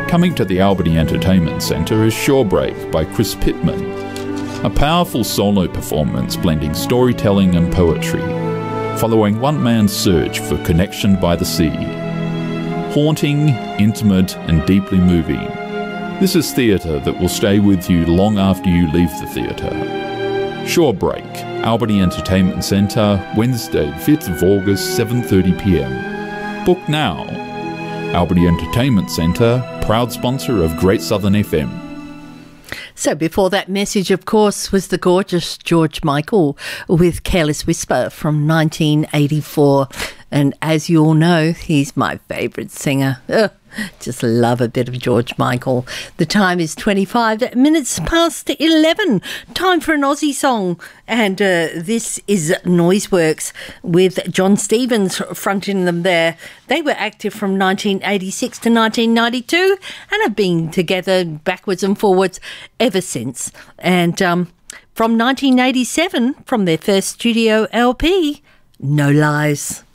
Coming to the Albany Entertainment Centre is Shorebreak by Chris Pittman, a powerful solo performance blending storytelling and poetry, following one man's search for connection by the sea. Haunting, intimate and deeply moving, this is theatre that will stay with you long after you leave the theatre. Shorebreak, Albany Entertainment Centre, Wednesday 5th of August, 7:30pm. Book now. Albany Entertainment Centre, proud sponsor of Great Southern FM. So before that message, of course, was the gorgeous George Michael with Careless Whisper from 1984. And as you all know, he's my favourite singer. Just love a bit of George Michael. The time is 25 minutes past 11. Time for an Aussie song. And this is Noiseworks with John Stevens fronting them there. They were active from 1986 to 1992 and have been together backwards and forwards ever since. And from 1987, from their first studio LP, No Lies.